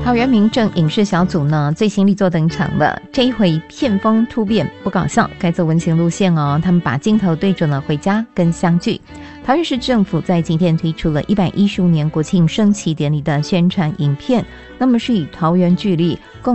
桃园民政影视小组呢最新力作登场了，这一回片风突变不搞笑，改走温情路线哦。他们把镜头对准了回家跟相聚。桃园市政府在今天推出了115年国庆升旗典礼的宣传影片，那么是以桃园剧例共